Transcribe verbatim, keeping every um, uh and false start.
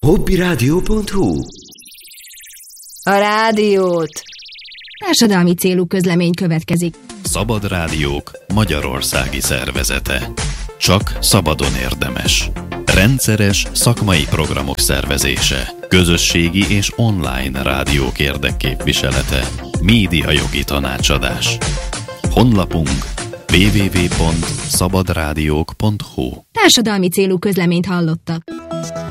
hobbiradio pont hu. A rádiót. Társadalmi célú közlemény következik. Szabad Rádiók magyarországi szervezete. Csak szabadon érdemes. Rendszeres szakmai programok szervezése. Közösségi és online rádiók érdekképviselete. Médiajogi tanácsadás. Honlapunk double-u double-u double-u pont szabad rádiók pont hu. Társadalmi célú közleményt hallottak.